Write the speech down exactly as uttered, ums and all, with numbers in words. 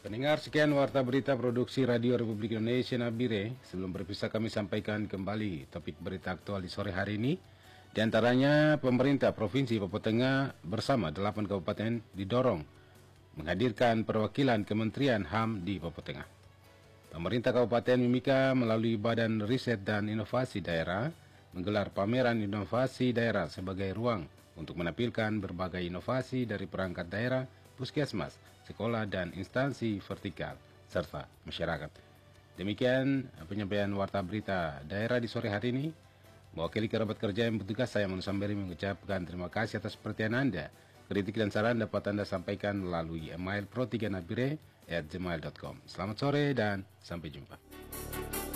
Pendengar, sekian warta berita produksi Radio Republik Indonesia Nabire. Sebelum berpisah kami sampaikan kembali topik berita aktual di sore hari ini. Di antaranya pemerintah Provinsi Papua Tengah bersama delapan kabupaten didorong menghadirkan perwakilan Kementerian H A M di Papua Tengah. Pemerintah Kabupaten Mimika melalui Badan Riset dan Inovasi Daerah menggelar pameran inovasi daerah sebagai ruang untuk menampilkan berbagai inovasi dari perangkat daerah, puskesmas, sekolah, dan instansi vertikal, serta masyarakat. Demikian penyampaian warta berita daerah di sore hari ini. Mewakili kerabat kerja yang bertugas, saya Manu Samberi mengucapkan terima kasih atas perhatian Anda. Kritik dan saran dapat Anda sampaikan melalui email pro tiga nabire at gmail dot com. Selamat sore dan sampai jumpa.